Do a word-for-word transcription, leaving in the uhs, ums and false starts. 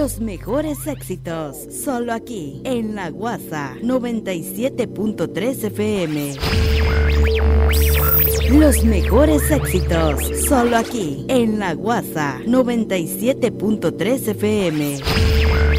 Los mejores éxitos, solo aquí, en La Guasa noventa y siete punto tres F M. Los mejores éxitos, solo aquí, en La Guasa noventa y siete punto tres F M.